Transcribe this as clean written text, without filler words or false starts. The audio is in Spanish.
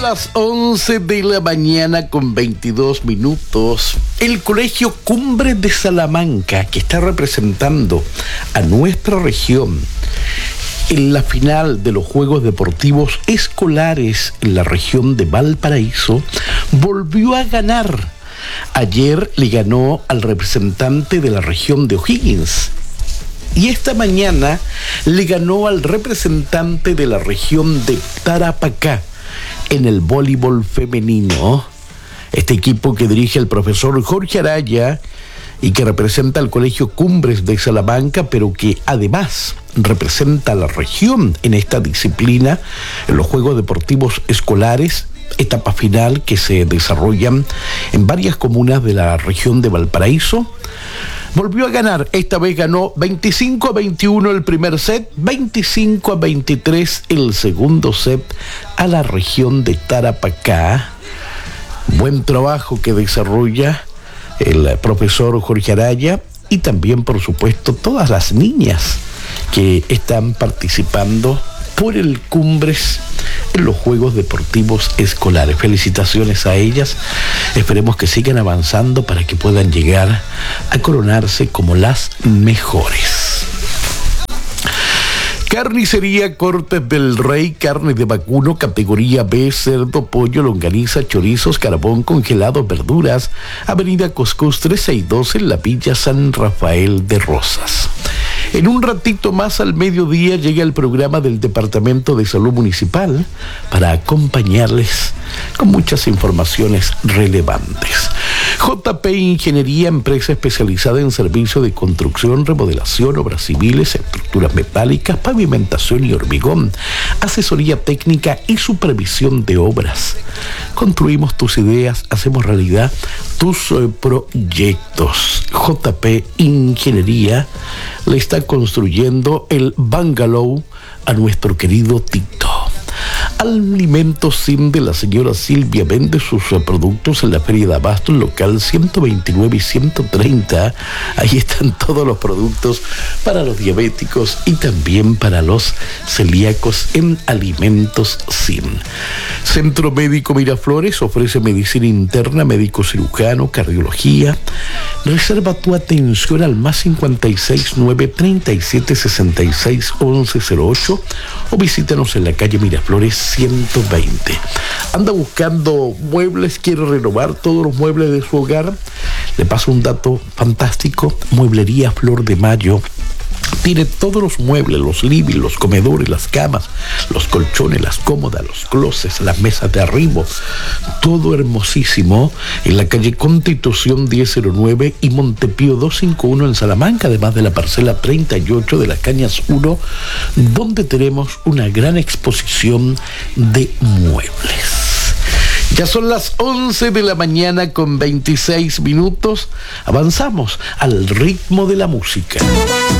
Las 11 de la mañana con 22 minutos, el Colegio Cumbres de Salamanca, que está representando a nuestra región en la final de los Juegos Deportivos Escolares en la región de Valparaíso, volvió a ganar. Ayer le ganó al representante de la región de O'Higgins. Y esta mañana le ganó al representante de la región de Tarapacá en el voleibol femenino. Este equipo que dirige el profesor Jorge Araya y que representa al Colegio Cumbres de Salamanca, pero que además representa a la región en esta disciplina, en los Juegos Deportivos Escolares, etapa final que se desarrollan en varias comunas de la región de Valparaíso. Volvió a ganar, esta vez ganó 25-21 el primer set, 25-23 el segundo set a la región de Tarapacá. Buen trabajo que desarrolla el profesor Jorge Araya y también, por supuesto, todas las niñas que están participando por el Cumbres en los Juegos Deportivos Escolares. Felicitaciones a ellas. Esperemos que sigan avanzando para que puedan llegar a coronarse como las mejores. Carnicería Cortes del Rey, carne de vacuno, categoría B, cerdo, pollo, longaniza, chorizos, carbón, congelados, verduras. Avenida Coscós 1312 en la Villa San Rafael de Rosas. En un ratito más al mediodía llega el programa del Departamento de Salud Municipal para acompañarles con muchas informaciones relevantes. JP Ingeniería, empresa especializada en servicios de construcción, remodelación, obras civiles, estructuras metálicas, pavimentación y hormigón, asesoría técnica y supervisión de obras. Construimos tus ideas, hacemos realidad tus proyectos. JP Ingeniería le está construyendo el bungalow a nuestro querido Tito. Alimentos Sim de la señora Silvia vende sus productos en la Feria de Abasto, local 129 y 130. Ahí están todos los productos para los diabéticos y también para los celíacos en Alimentos Sim. Centro Médico Miraflores ofrece medicina interna, médico cirujano, cardiología. Reserva tu atención al más 56 9 37 66 11 08 o visítanos en la calle Miraflores 120. Anda buscando muebles, quiere renovar todos los muebles de su hogar. Le paso un dato fantástico: Mueblería Flor de Mayo tiene todos los muebles, los living, los comedores, las camas, los colchones, las cómodas, los closets, las mesas de arribo, todo hermosísimo en la calle Constitución 1009 y Montepío 251 en Salamanca, además de la parcela 38 de las Cañas 1, donde tenemos una gran exposición de muebles. Ya son las 11 de la mañana con 26 minutos. Avanzamos al ritmo de la música.